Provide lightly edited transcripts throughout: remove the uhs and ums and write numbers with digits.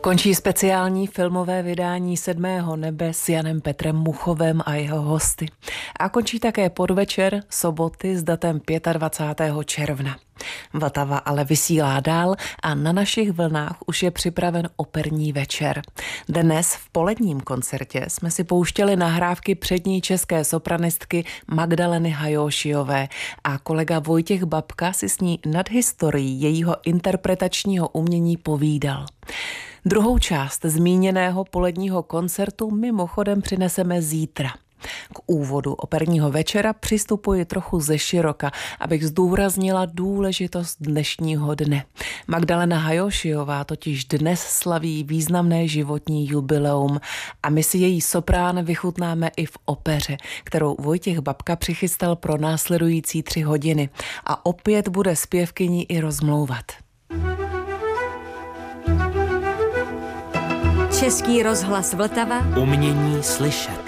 Končí speciální filmové vydání Sedmého nebe s Janem Petrem Muchovem a jeho hosty. A končí také podvečer soboty s datem 25. června. Vltava ale vysílá dál a na našich vlnách už je připraven operní večer. Dnes v poledním koncertě jsme si pouštěli nahrávky přední české sopranistky Magdaleny Hajóšiové a kolega Vojtěch Babka si s ní nad historií jejího interpretačního umění povídal. Druhou část zmíněného poledního koncertu mimochodem přineseme zítra. K úvodu operního večera přistupuji trochu zeširoka, abych zdůraznila důležitost dnešního dne. Magdalena Hajóšiová totiž dnes slaví významné životní jubileum a my si její soprán vychutnáme i v opeře, kterou Vojtěch Babka přichystal pro následující 3 hodiny a opět bude zpěvkyní i rozmlouvat. Český rozhlas Vltava. Umění slyšet.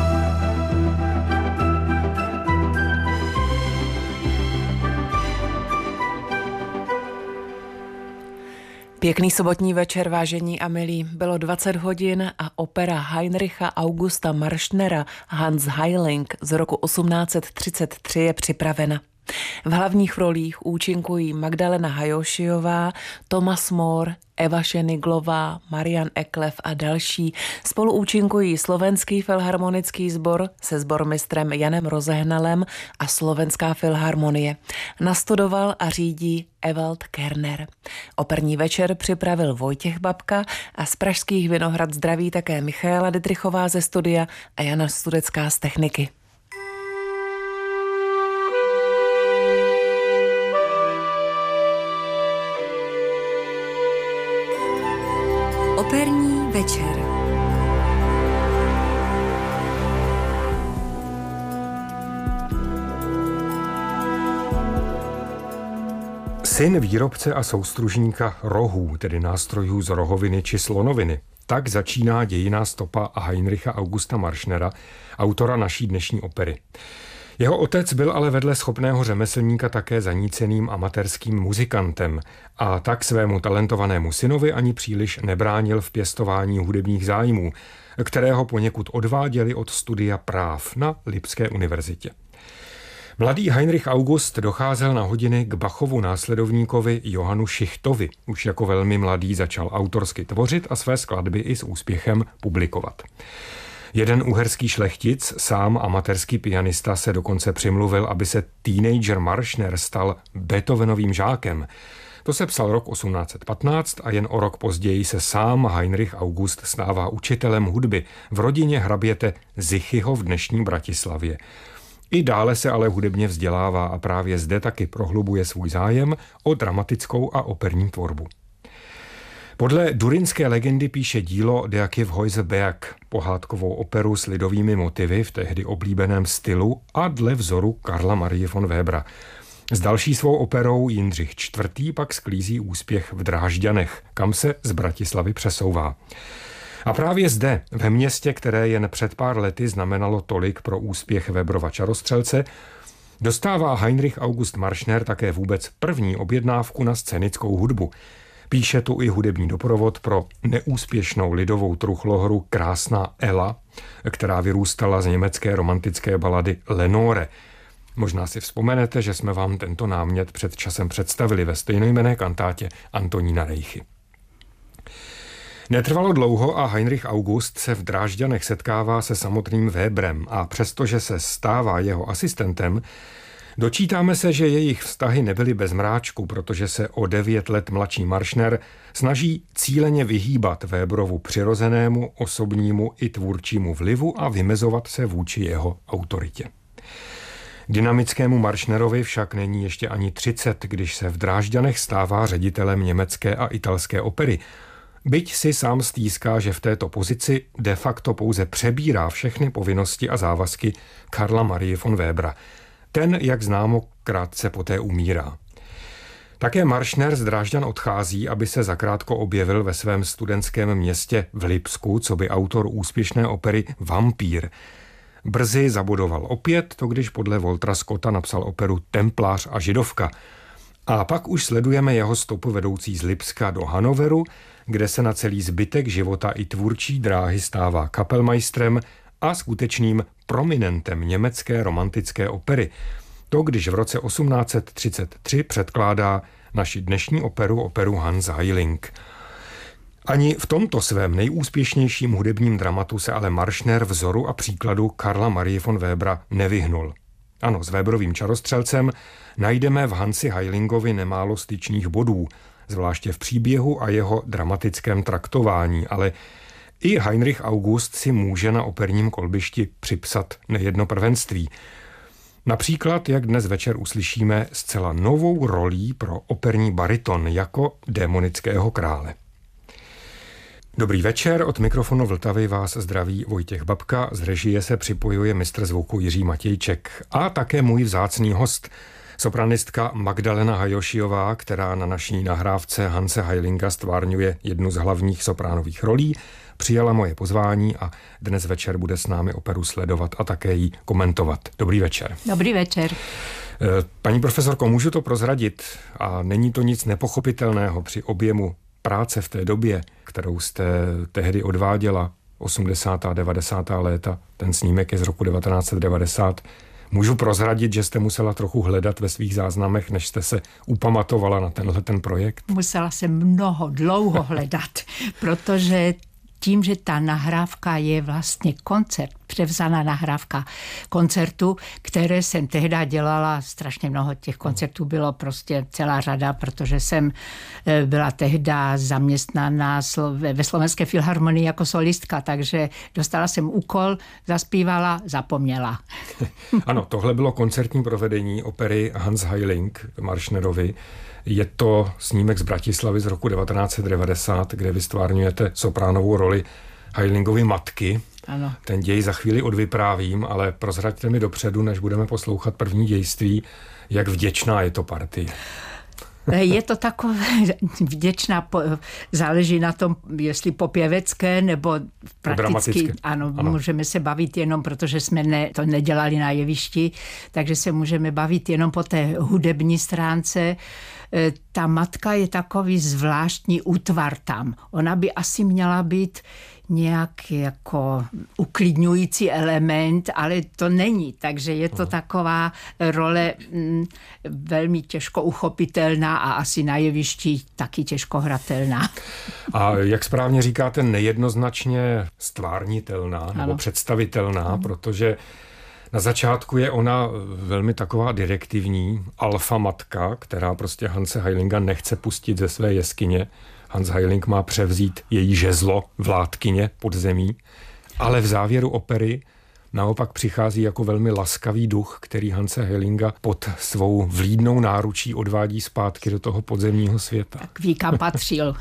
Pěkný sobotní večer, vážení a milí. Bylo 20 hodin a opera Heinricha Augusta Marschnera Hans Heiling z roku 1833 je připravena. V hlavních rolích účinkují Magdalena Hajóšiová, Thomas More, Eva Šeniglová, Marian Eklev a další. Spolu účinkují Slovenský filharmonický sbor se sbormistrem Janem Rozehnalem a Slovenská filharmonie. Nastudoval a řídí Ewald Kerner. Operní večer připravil Vojtěch Babka a z Pražských Vinohrad zdraví také Michaela Dietrichová ze studia a Jana Studecká z techniky. Operní večer. Syn výrobce a soustružníka rohů, tedy nástrojů z rohoviny či slonoviny. Tak začíná dějinná stopa Heinricha Augusta Marschnera, autora naší dnešní opery. Jeho otec byl ale vedle schopného řemeslníka také zaníceným amatérským muzikantem a tak svému talentovanému synovi ani příliš nebránil v pěstování hudebních zájmů, kterého poněkud odváděli od studia práv na Lipské univerzitě. Mladý Heinrich August docházel na hodiny k Bachovu následovníkovi Johannu Schichtovi. Už jako velmi mladý začal autorsky tvořit a své skladby i s úspěchem publikovat. Jeden uherský šlechtic, sám amatérský pianista, se dokonce přimluvil, aby se teenager Marschner stal Beethovenovým žákem. To se psal rok 1815 a jen o rok později se sám Heinrich August stává učitelem hudby v rodině hraběte Zichyho v dnešní Bratislavě. I dále se ale hudebně vzdělává a právě zde taky prohlubuje svůj zájem o dramatickou a operní tvorbu. Podle durynské legendy píše dílo Der Kyffhäuserberg, pohádkovou operu s lidovými motivy v tehdy oblíbeném stylu a dle vzoru Karla Marie von Webera. S další svou operou Jindřich IV. Pak sklízí úspěch v Drážďanech, kam se z Bratislavy přesouvá. A právě zde, ve městě, které jen před pár lety znamenalo tolik pro úspěch Weberova Čarostřelce, dostává Heinrich August Marschner také vůbec první objednávku na scénickou hudbu. Píše tu i hudební doprovod pro neúspěšnou lidovou truchlohru Krásná Ela, která vyrůstala z německé romantické balady Lenore. Možná si vzpomenete, že jsme vám tento námět před časem představili ve stejnojmenné kantátě Antonína Reichy. Netrvalo dlouho a Heinrich August se v Drážďanech setkává se samotným Weberem a přestože se stává jeho asistentem, dočítáme se, že jejich vztahy nebyly bez mráčku, protože se o 9 let mladší Marschner snaží cíleně vyhýbat Weberovu přirozenému, osobnímu i tvůrčímu vlivu a vymezovat se vůči jeho autoritě. Dynamickému Marschnerovi však není ještě ani 30, když se v Drážďanech stává ředitelem německé a italské opery. Byť si sám stýská, že v této pozici de facto pouze přebírá všechny povinnosti a závazky Karla Marie von Webera. Ten, jak známo, krátce poté umírá. Také Marschner z Drážďan odchází, aby se zakrátko objevil ve svém studentském městě v Lipsku, coby autor úspěšné opery Vampír. Brzy zabudoval opět, to když podle Waltera Scotta napsal operu Templář a židovka. A pak už sledujeme jeho stopu vedoucí z Lipska do Hanoveru, kde se na celý zbytek života i tvůrčí dráhy stává kapelmajstrem a skutečným prominentem německé romantické opery. To, když v roce 1833 předkládá naši dnešní operu Hans Heiling. Ani v tomto svém nejúspěšnějším hudebním dramatu se ale Marschner vzoru a příkladu Karla Marie von Webera nevyhnul. Ano, s Weberovým Čarostřelcem najdeme v Hansi Heilingovi nemálo styčných bodů, zvláště v příběhu a jeho dramatickém traktování, ale i Heinrich August si může na operním kolbišti připsat nejedno prvenství. Například, jak dnes večer uslyšíme, zcela novou rolí pro operní bariton jako démonického krále. Dobrý večer, od mikrofonu Vltavy vás zdraví Vojtěch Babka, z režie se připojuje mistr zvuku Jiří Matějček a také můj vzácný host, sopranistka Magdalena Hajošiová, která na naší nahrávce Hanse Heilinga stvárňuje jednu z hlavních sopránových rolí, přijala moje pozvání a dnes večer bude s námi operu sledovat a také ji komentovat. Dobrý večer. Dobrý večer. Paní profesorko, můžu to prozradit a není to nic nepochopitelného při objemu práce v té době, kterou jste tehdy odváděla, 80. a 90. léta, ten snímek je z roku 1990. Můžu prozradit, že jste musela trochu hledat ve svých záznamech, než jste se upamatovala na ten projekt? Musela jsem dlouho hledat, protože tím, že ta nahrávka je vlastně koncert, převzaná nahrávka koncertu, které jsem tehdy dělala, strašně mnoho těch koncertů bylo prostě celá řada, protože jsem byla tehdy zaměstnaná ve Slovenské filharmonii jako solistka, takže dostala jsem úkol, zaspívala, zapomněla. Ano, tohle bylo koncertní provedení opery Hans Heiling Marschnerovi. Je to snímek z Bratislavy z roku 1990, kde vy stvárňujete sopránovou roli Heilingovy matky. Ano. Ten děj za chvíli odvyprávím, ale prozraďte mi dopředu, než budeme poslouchat první dějství, jak vděčná je to partie. Je to takové vděčná, záleží na tom, jestli popěvecké nebo prakticky. Ano, můžeme se bavit jenom, protože jsme to nedělali na jevišti, takže se můžeme bavit jenom po té hudební stránce. Ta matka je takový zvláštní útvar tam. Ona by asi měla být nějaký jako uklidňující element, ale to není. Takže je to taková role velmi těžko uchopitelná a asi na jevišti taky těžko hratelná. A jak správně říkáte, nejednoznačně stvárnitelná nebo představitelná, protože na začátku je ona velmi taková direktivní alfa matka, která prostě Hanse Heilinga nechce pustit ze své jeskyně. Hans Heiling má převzít její žezlo vládkyně podzemí, ale v závěru opery naopak přichází jako velmi laskavý duch, který Hanse Heilinga pod svou vlídnou náručí odvádí zpátky do toho podzemního světa. Tak ví, kam patřil.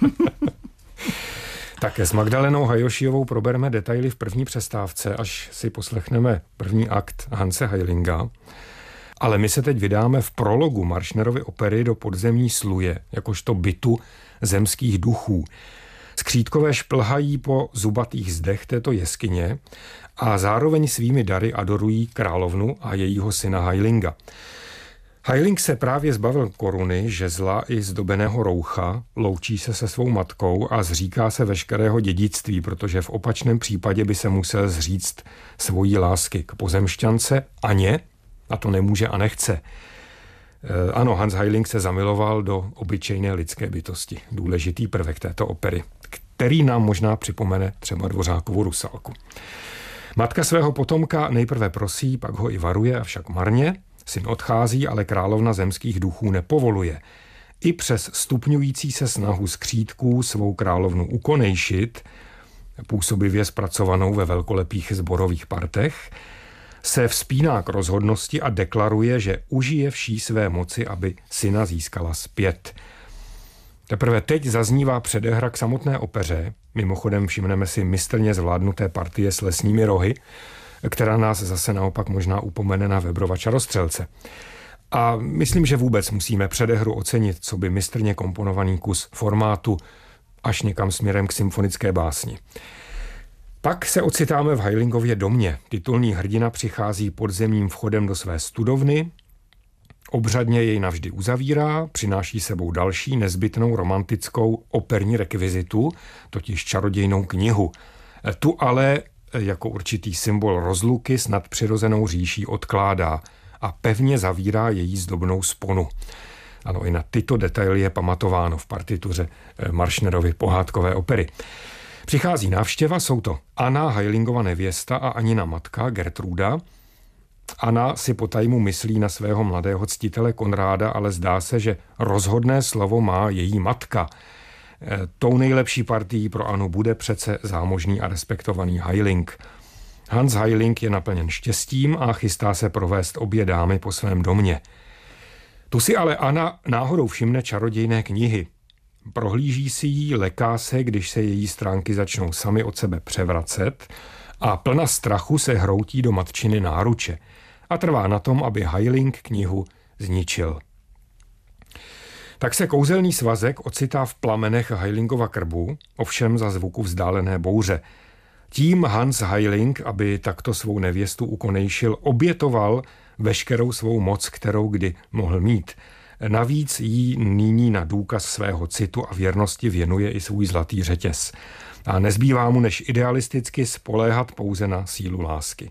Tak s Magdalenou Hajošiovou probereme detaily v první přestávce, až si poslechneme první akt Hanse Heilinga. Ale my se teď vydáme v prologu Marschnerovy opery do podzemní sluje, jakožto bytu zemských duchů. Skřítkové šplhají po zubatých zdech této jeskyně a zároveň svými dary adorují královnu a jejího syna Heilinga. Heiling se právě zbavil koruny, žezla i zdobeného roucha, loučí se se svou matkou a zříká se veškerého dědictví, protože v opačném případě by se musel zříct svojí lásky k pozemšťance Aně, a to nemůže a nechce. Ano, Hans Heiling se zamiloval do obyčejné lidské bytosti. Důležitý prvek této opery, který nám možná připomene třeba Dvořákovu Rusalku. Matka svého potomka nejprve prosí, pak ho i varuje, avšak marně. Syn odchází, ale královna zemských duchů nepovoluje. I přes stupňující se snahu skřítků svou královnu ukonejšit, působivě zpracovanou ve velkolepých sborových partech, se vzpíná k rozhodnosti a deklaruje, že užije vší své moci, aby syna získala zpět. Teprve teď zaznívá předehra k samotné opeře, mimochodem všimneme si mistrně zvládnuté partie s lesními rohy, která nás zase naopak možná upomene na Weberova Čarostřelce. A myslím, že vůbec musíme předehru ocenit, co by mistrně komponovaný kus formátu až někam směrem k symfonické básni. Pak se ocitáme v Heilingově domě. Titulní hrdina přichází podzemním vchodem do své studovny, Obřadně jej navždy uzavírá, přináší sebou další nezbytnou romantickou operní rekvizitu, totiž čarodějnou knihu. Tu ale jako určitý symbol rozluky s nadpřirozenou říší odkládá a pevně zavírá její zdobnou sponu. Ano, i na tyto detaily je pamatováno v partituře Marschnerovy pohádkové opery. Přichází návštěva, jsou to Anna, Heilingova nevěsta, a Anina matka Gertruda. Anna si potajmu myslí na svého mladého ctitele Konráda, ale zdá se, že rozhodné slovo má její matka. Tou nejlepší partií pro Annu bude přece zámožný a respektovaný Heiling. Hans Heiling je naplněn štěstím a chystá se provést obě dámy po svém domě. Tu si ale Anna náhodou všimne čarodějné knihy. Prohlíží si ji, leká se, když se její stránky začnou sami od sebe převracet a plna strachu se hroutí do matčiny náruče a trvá na tom, aby Heiling knihu zničil. Tak se kouzelný svazek ocitá v plamenech Heilingova krbu, ovšem za zvuku vzdálené bouře. Tím Hans Heiling, aby takto svou nevěstu ukonejšil, obětoval veškerou svou moc, kterou kdy mohl mít. Navíc jí nyní na důkaz svého citu a věrnosti věnuje i svůj zlatý řetěz. A nezbývá mu než idealisticky spoléhat pouze na sílu lásky.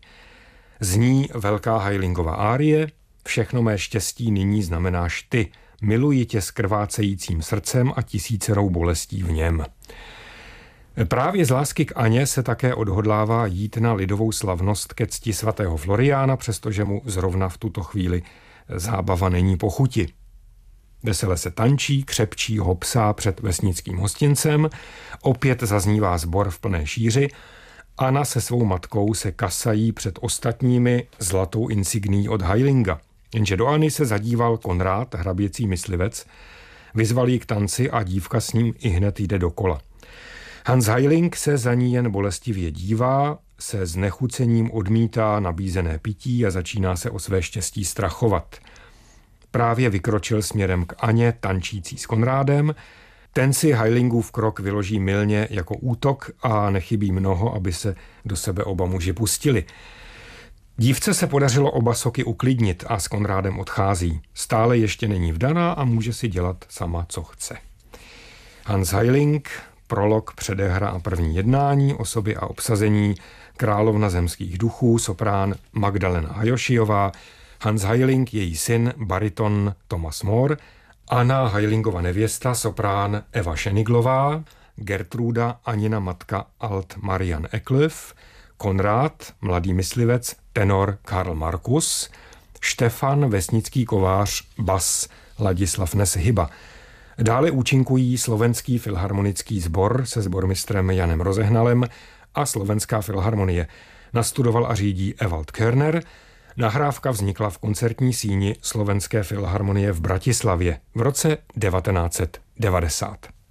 Zní velká Heilingova árie: všechno mé štěstí nyní znamenáš ty, miluji tě s krvácejícím srdcem a tisícerou bolestí v něm. Právě z lásky k Aně se také odhodlává jít na lidovou slavnost ke cti svatého Floriána, přestože mu zrovna v tuto chvíli zábava není po chuti. Vesele se tančí, křepčí, hopsá před vesnickým hostincem, opět zaznívá sbor v plné šíři. Anna se svou matkou se kasají před ostatními zlatou insigní od Heilinga. Jenže do Anny se zadíval Konrád, hraběcí myslivec, vyzval ji k tanci a dívka s ním ihned jde dokola. Hans Heiling se za ní jen bolestivě dívá, se znechucením odmítá nabízené pití a začíná se o své štěstí strachovat. Právě vykročil směrem k Aně, tančící s Konrádem. Ten si Heilingův krok vyloží mylně jako útok a nechybí mnoho, aby se do sebe oba muži pustili. Dívce se podařilo oba soky uklidnit a s Konrádem odchází. Stále ještě není vdaná a může si dělat sama, co chce. Hans Heiling, prolog, předehra a první jednání, osoby a obsazení: královna zemských duchů, soprán Magdalena Hajošiová, Hans Heiling, její syn, bariton Thomas More, Anna, Heilingova nevěsta, soprán Eva Scheniglová, Gertruda, Anina matka Alt Marian Eklöf, Konrád, mladý myslivec, tenor Karl Markus, Štefan, vesnický kovář, bas Ladislav Neshyba. Dále účinkují Slovenský filharmonický sbor se sbormistrem Janem Rozehnalem a Slovenská filharmonie. Nastudoval a řídí Ewald Körner. Nahrávka vznikla v koncertní síni Slovenské filharmonie v Bratislavě v roce 1990.